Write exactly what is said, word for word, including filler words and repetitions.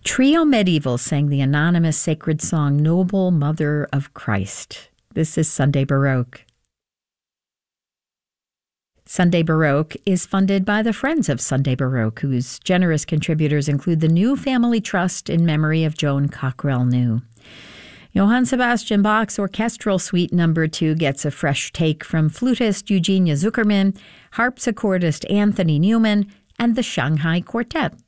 Trio Medieval sang the anonymous sacred song, Noble Mother of Christ. This is Sunday Baroque. Sunday Baroque is funded by the Friends of Sunday Baroque, whose generous contributors include the New Family Trust in memory of Joan Cockrell New. Johann Sebastian Bach's Orchestral Suite Number two gets a fresh take from flutist Eugenia Zuckerman, harpsichordist Anthony Newman, and the Shanghai Quartet.